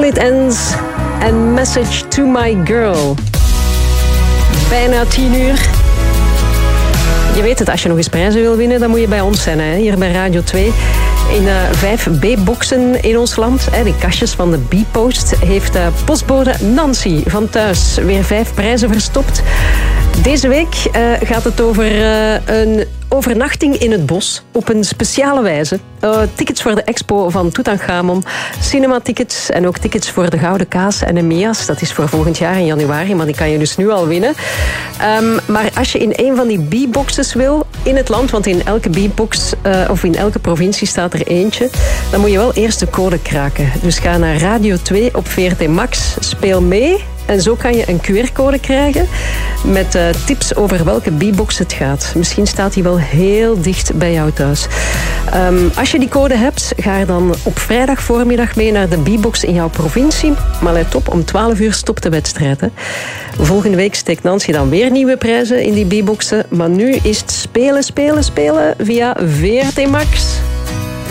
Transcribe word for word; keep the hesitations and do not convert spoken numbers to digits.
Split Ends en Message to My Girl. Bijna tien uur. Je weet het, als je nog eens prijzen wil winnen, dan moet je bij ons zijn, hè? Hier bij Radio twee. In uh, vijf B-boxen in ons land, hè, de kastjes van de B-post, heeft uh, postbode Nancy van thuis weer vijf prijzen verstopt. Deze week uh, gaat het over uh, een overnachting in het bos op een speciale wijze. Uh, tickets voor de expo van Tutankhamon, cinematickets en ook tickets voor de Gouden Kaas en de Mia's. Dat is voor volgend jaar in januari, maar die kan je dus nu al winnen. Um, maar als je in een van die B-boxes wil in het land, want in elke B-box uh, of in elke provincie staat er eentje, dan moet je wel eerst de code kraken. Dus ga naar Radio twee op V R T Max, speel mee. En zo kan je een Q R-code krijgen met uh, tips over welke B-box het gaat. Misschien staat die wel heel dicht bij jou thuis. Um, als je die code hebt, ga er dan op vrijdag voormiddag mee naar de B-box in jouw provincie. Maar let op, om twaalf uur stopt de wedstrijd. Hè. Volgende week steekt Nancy dan weer nieuwe prijzen in die B-boxen. Maar nu is het spelen, spelen, spelen via V R T Max.